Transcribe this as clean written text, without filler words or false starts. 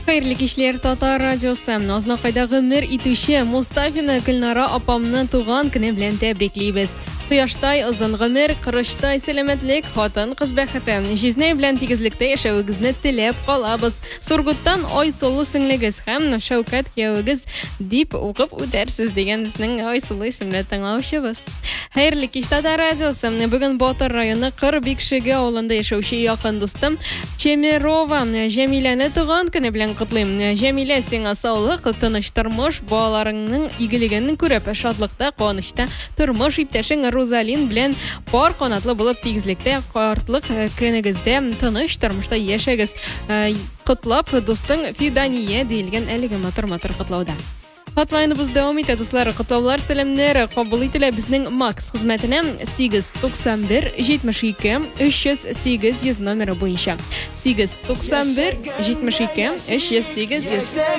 Хәерле кичләр, Татар радиосы. Азнакайда гомер итүче Мустафина Гөлнара апамны туган көне белән тәбриклибез. Кояштай озын гомер, кырыштай сәламәтлек, хатын-кыз бәхете. Җизнәй белән тигезлектә яшәвегезне теләп калабыз. Сургуттан Айсылу сеңлегез һәм Шәүкәт кияүгез дип укып үтәрсез дигән безнең Айсылу исемле тыңлаучыбыз. Хәерле кич, Татар радиосы. Бүген Батыр районы Кырбикшеге авылында яшәүче якын дустым Чемерова Җәмиләне туган көне белән котлыйм. Җәмилә, сиңа саулык, тыныч тормыш, балаларыңның игелегеннән күреп, шатлыкта, куанычта тормыш иптәшең Розалин белән пар канатлы булып тигезлектә, картлык көнегездә тыныч тормышта яшәгез. Котлап дустың Фидания диелгән әлеге матур котлауда. Хатлайныбыз дәвам итә, дуслар. Котлаулар, сәламнәр кабул ителә безнең Макс хезмәтенә 891 72 308 номеры буенча. 891 72 308